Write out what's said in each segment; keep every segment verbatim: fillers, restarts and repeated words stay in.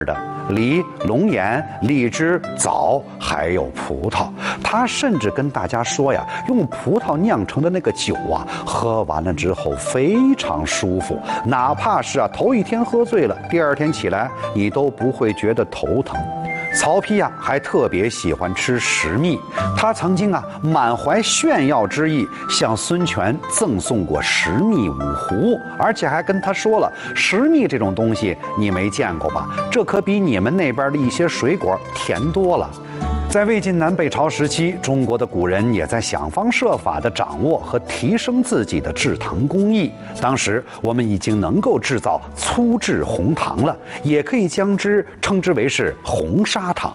的梨、龙眼、荔枝、枣，还有葡萄。他甚至跟大家说呀，用葡萄酿成的那个酒啊，喝完了之后非常舒服，哪怕是啊头一天喝醉了，第二天起来你都不会觉得头疼。曹丕呀、啊，还特别喜欢吃食蜜。他曾经啊，满怀炫耀之意，向孙权赠送过食蜜五壶，而且还跟他说了，食蜜这种东西你没见过吧？这可比你们那边的一些水果甜多了。在魏晋南北朝时期，中国的古人也在想方设法地掌握和提升自己的制糖工艺。当时我们已经能够制造粗制红糖了，也可以将之称之为是红砂糖。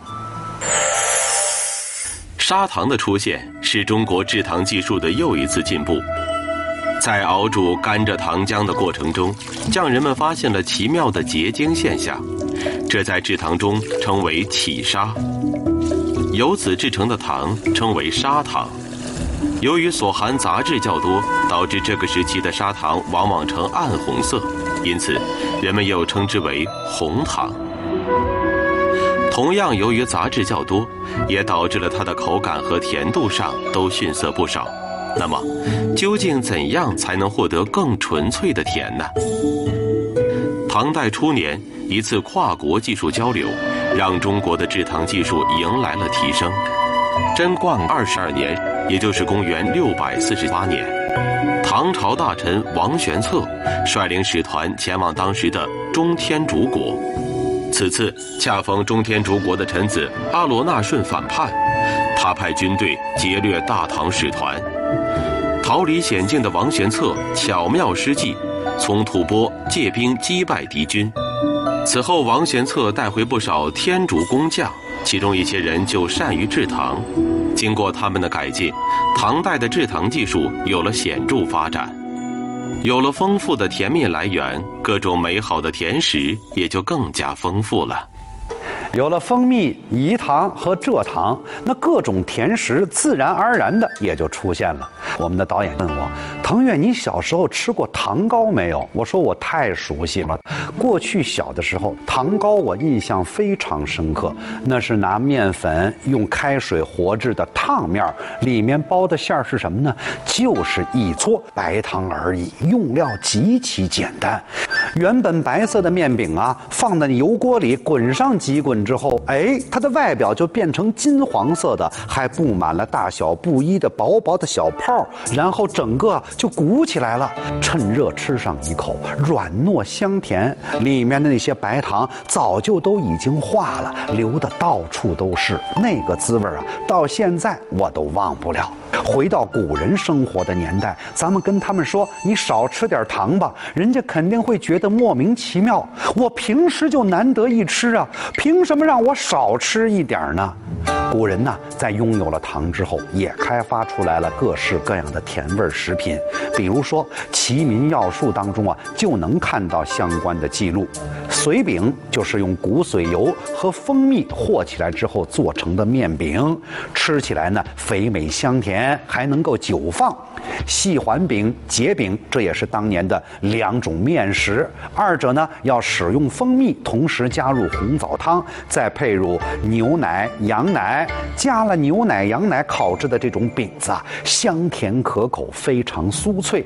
砂糖的出现是中国制糖技术的又一次进步。在熬煮甘蔗糖浆的过程中，匠人们发现了奇妙的结晶现象，这在制糖中称为起砂。由此制成的糖称为砂糖。由于所含杂质较多，导致这个时期的砂糖往往呈暗红色，因此人们又称之为红糖。同样，由于杂质较多，也导致了它的口感和甜度上都逊色不少。那么，究竟怎样才能获得更纯粹的甜呢？唐代初年，一次跨国技术交流，让中国的制糖技术迎来了提升。贞观二十二年，也就是公元六百四十八年，唐朝大臣王玄策率领使团前往当时的中天竺国。此次恰逢中天竺国的臣子阿罗那顺反叛，他派军队劫掠大唐使团。逃离险境的王玄策巧妙施计，从吐蕃借兵击败敌军。此后，王玄策带回不少天竺工匠，其中一些人就善于制糖。经过他们的改进，唐代的制糖技术有了显著发展。有了丰富的甜蜜来源，各种美好的甜食也就更加丰富了。 有了蜂蜜、饴糖和蔗糖，那各种甜食自然而然的也就出现了。我们的导演问我，腾越，你小时候吃过糖糕没有？我说我太熟悉了。过去小的时候，糖糕我印象非常深刻，那是拿面粉用开水和制的烫面，里面包的馅儿是什么呢？就是一撮白糖而已，用料极其简单。原本白色的面饼啊，放在油锅里滚上几滚之后，哎，它的外表就变成金黄色的，还布满了大小不一的薄薄的小泡，然后整个就鼓起来了。趁热吃上一口，软糯香甜，里面的那些白糖早就都已经化了，流的到处都是，那个滋味啊，到现在我都忘不了。回到古人生活的年代，咱们跟他们说你少吃点糖吧，人家肯定会觉得莫名其妙。我平时就难得一吃啊，凭什么让我少吃一点呢？古人呢，在拥有了糖之后，也开发出来了各式各样的甜味食品。比如说《齐民要术》当中啊，就能看到相关的记录。髓饼就是用谷髓油和蜂蜜和起来之后做成的面饼，吃起来呢肥美香甜，还能够久放。细环饼、结饼，这也是当年的两种面食，二者呢要使用蜂蜜，同时加入红枣汤，再配入牛奶、羊奶，加了牛奶、羊奶烤制的这种饼子啊，香甜可口，非常酥脆。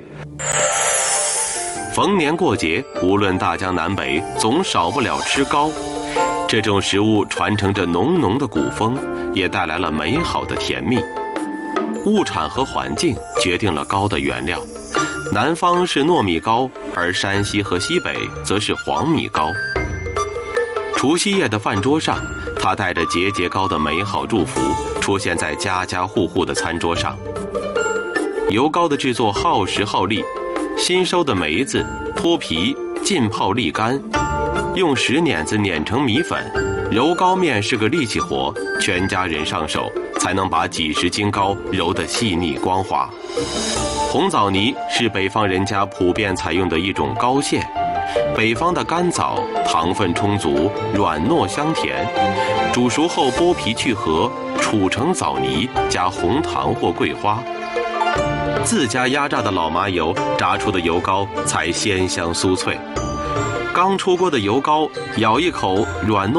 逢年过节，无论大江南北，总少不了吃糕。这种食物传承着浓浓的古风，也带来了美好的甜蜜。物产和环境决定了糕的原料，南方是糯米糕，而山西和西北则是黄米糕。除夕夜的饭桌上，它带着节节糕的美好祝福，出现在家家户户的餐桌上。油糕的制作耗时耗力，新收的梅子脱皮、浸泡沥干，用石碾子碾成米粉。揉糕面是个力气活，全家人上手才能把几十斤糕揉得细腻光滑。红枣泥是北方人家普遍采用的一种糕馅，北方的干枣糖分充足，软糯香甜，煮熟后剥皮去核，杵成枣泥，加红糖或桂花。自家压榨的老麻油炸出的油糕才鲜香酥脆。 刚出锅的油糕，咬一口软糯